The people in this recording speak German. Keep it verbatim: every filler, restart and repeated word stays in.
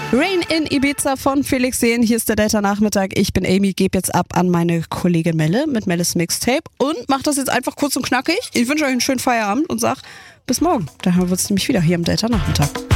Rain in Ibiza von Felix Jähn. Hier ist der Delta-Nachmittag. Ich bin Amy, gebe jetzt ab an meine Kollegin Melle mit Melles Mixtape und mach das jetzt einfach kurz und knackig. Ich wünsche euch einen schönen Feierabend und sag bis morgen. Dann hören wir uns nämlich wieder hier am Delta-Nachmittag.